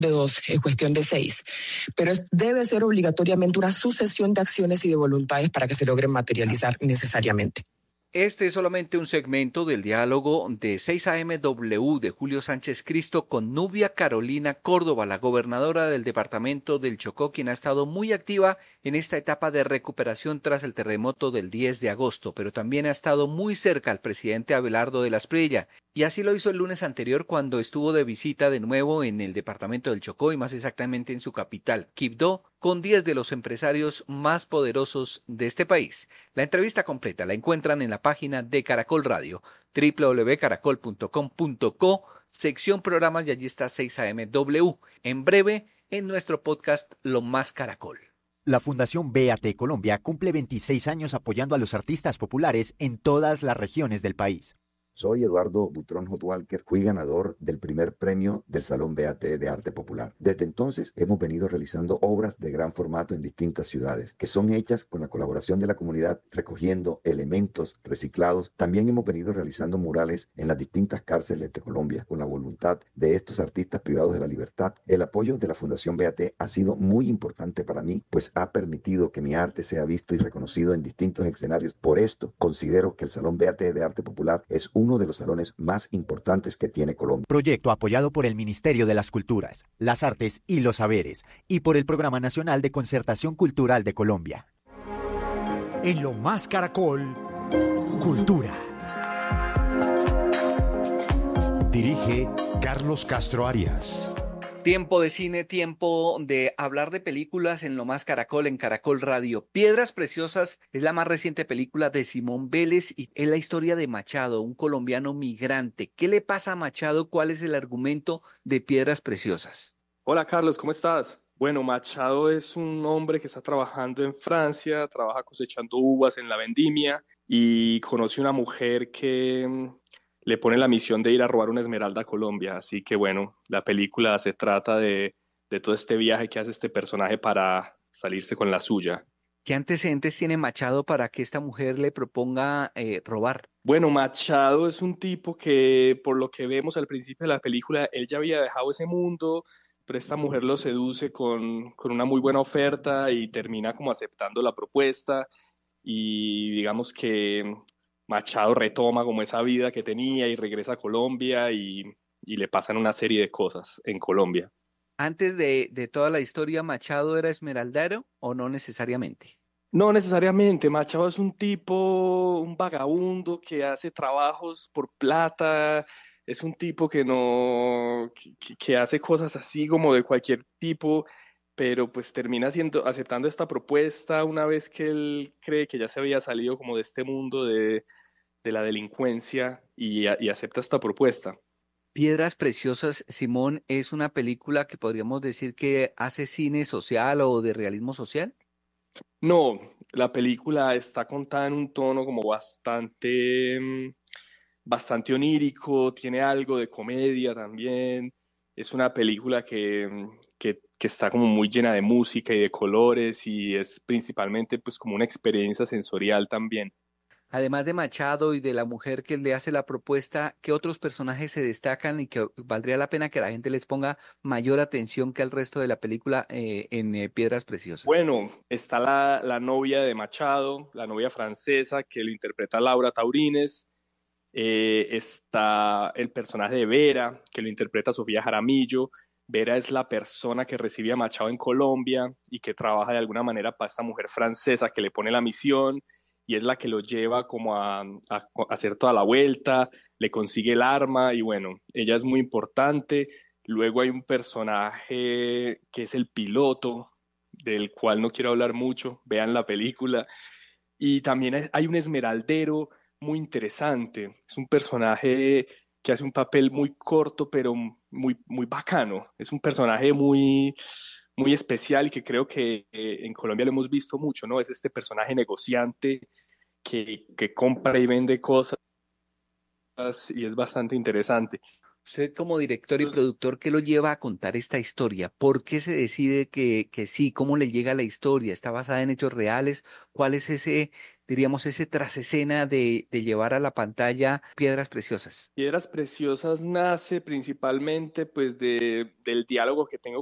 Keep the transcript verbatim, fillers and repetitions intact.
de dos, es cuestión de seis. Pero es, debe ser obligatoriamente una sucesión de acciones y de voluntades para que se logren materializar necesariamente. Este es solamente un segmento del diálogo de seis A M W de Julio Sánchez Cristo con Nubia Carolina Córdoba, la gobernadora del departamento del Chocó, quien ha estado muy activa en esta etapa de recuperación tras el terremoto del diez de agosto, pero también ha estado muy cerca al presidente Abelardo de la Espriella, y así lo hizo el lunes anterior cuando estuvo de visita de nuevo en el departamento del Chocó y más exactamente en su capital, Quibdó, con diez de los empresarios más poderosos de este país. La entrevista completa la encuentran en la página de Caracol Radio, doble u doble u doble u punto caracol punto com punto co, sección programas, y allí está seis A M W. En breve, en nuestro podcast Lo Más Caracol. La Fundación B A T Colombia cumple veintiséis años apoyando a los artistas populares en todas las regiones del país. Soy Eduardo Butrón Hot Walker, fui ganador del primer premio del Salón B A T de Arte Popular. Desde entonces hemos venido realizando obras de gran formato en distintas ciudades, que son hechas con la colaboración de la comunidad, recogiendo elementos reciclados. También hemos venido realizando murales en las distintas cárceles de Colombia, con la voluntad de estos artistas privados de la libertad. El apoyo de la Fundación B A T ha sido muy importante para mí, pues ha permitido que mi arte sea visto y reconocido en distintos escenarios. Por esto, considero que el Salón B A T de Arte Popular es uno de los salones más importantes que tiene Colombia. Proyecto apoyado por el Ministerio de las Culturas, las Artes y los Saberes y por el Programa Nacional de Concertación Cultural de Colombia. En Lo Más Caracol, Cultura. Dirige Carlos Castro Arias. Tiempo de cine, tiempo de hablar de películas en Lo Más Caracol, en Caracol Radio. Piedras Preciosas es la más reciente película de Simón Vélez y es la historia de Machado, un colombiano migrante. ¿Qué le pasa a Machado? ¿Cuál es el argumento de Piedras Preciosas? Hola Carlos, ¿cómo estás? Bueno, Machado es un hombre que está trabajando en Francia, trabaja cosechando uvas en la vendimia y conoce una mujer que le pone la misión de ir a robar una esmeralda a Colombia. Así que bueno, la película se trata de, de todo este viaje que hace este personaje para salirse con la suya. ¿Qué antecedentes tiene Machado para que esta mujer le proponga eh, robar? Bueno, Machado es un tipo que, por lo que vemos al principio de la película, él ya había dejado ese mundo, pero esta mujer lo seduce con, con una muy buena oferta y termina como aceptando la propuesta, y digamos que Machado retoma como esa vida que tenía y regresa a Colombia y, y le pasan una serie de cosas en Colombia. Antes de, de toda la historia, ¿Machado era esmeraldero o no necesariamente? No necesariamente. Machado es un tipo, un vagabundo que hace trabajos por plata, es un tipo que no, que, que hace cosas así como de cualquier tipo, pero pues termina siendo, aceptando esta propuesta una vez que él cree que ya se había salido como de este mundo de, de la delincuencia y, y acepta esta propuesta. Piedras Preciosas, Simón, es una película que podríamos decir que hace cine social o de realismo social. No, la película está contada en un tono como bastante, bastante onírico, tiene algo de comedia también. Es una película que, que, que está como muy llena de música y de colores y es principalmente pues como una experiencia sensorial también. Además de Machado y de la mujer que le hace la propuesta, ¿qué otros personajes se destacan y que valdría la pena que la gente les ponga mayor atención que al resto de la película eh, en eh, Piedras Preciosas? Bueno, está la, la novia de Machado, la novia francesa que lo interpreta Laura Taurines. Eh, está el personaje de Vera, que lo interpreta Sofía Jaramillo. Vera es la persona que recibe a Machado en Colombia y que trabaja de alguna manera para esta mujer francesa que le pone la misión, y es la que lo lleva como a, a, a hacer toda la vuelta, le consigue el arma y bueno, ella es muy importante. Luego hay un personaje que es el piloto, del cual no quiero hablar mucho, vean la película. Y también hay un esmeraldero muy interesante, es un personaje que hace un papel muy corto pero muy, muy bacano, es un personaje muy, muy especial y que creo que eh, en Colombia lo hemos visto mucho, ¿no? Es este personaje negociante que, que compra y vende cosas y es bastante interesante. Usted como director y Pues, productor, ¿qué lo lleva a contar esta historia? ¿Por qué se decide que, que sí? ¿Cómo le llega la historia? ¿Está basada en hechos reales? ¿Cuál es ese, diríamos, ese trasescena de, de llevar a la pantalla Piedras Preciosas? Piedras Preciosas nace principalmente pues de, del diálogo que tengo